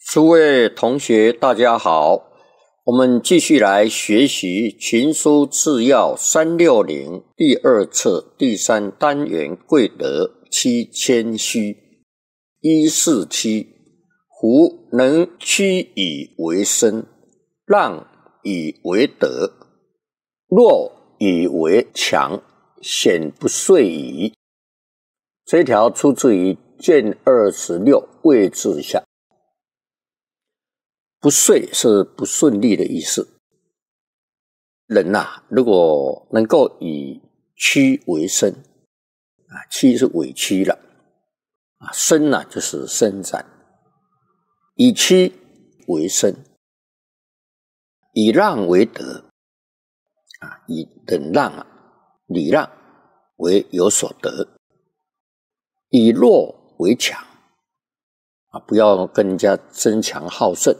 诸位同学大家好，我们继续来学习群书治要360第二册第3单元贵德七谦虚。147夫能屈以为身，让以为德，弱以为强，显不遂矣。这一条出自于卷26位字下。不遂是不顺利的意思。人如果能够以屈为伸，屈是委屈了，伸就是伸展，以屈为伸，以让为德，以忍让礼让为有所得，以弱为强，不要跟人家争强好胜。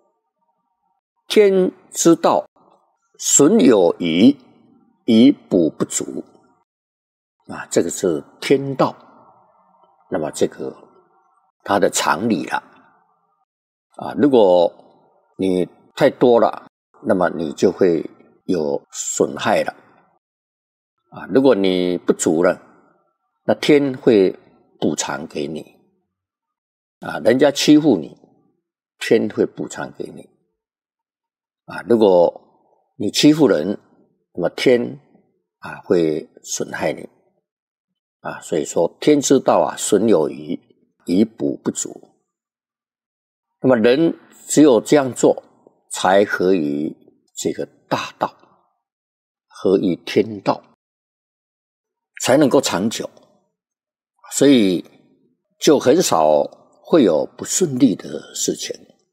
天之道，损有余，以补不足。这个是天道，那么这个它的常理了。如果你太多了，那么你就会有损害了。如果你不足了，那天会补偿给你。人家欺负你，天会补偿给你。如果你欺负人，那么天会损害你。所以说天之道损有余，以补不足。那么人只有这样做，才合于这个大道，合于天道，才能够长久。所以就很少会有不顺利的事情。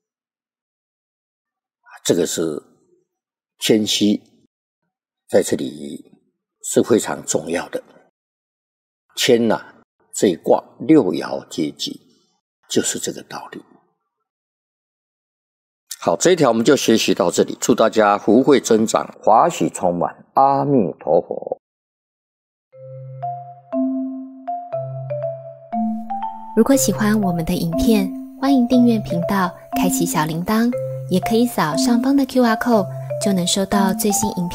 这个是谦虚，在这里是非常重要的。谦这一卦六爻皆济，就是这个道理。好，这一条我们就学习到这里，祝大家福慧增长，华喜充满，阿弥陀佛。 如果喜欢我们的影片，欢迎订阅频道，开启小铃铛，也可以扫上方的 QR code， 就能收到最新影片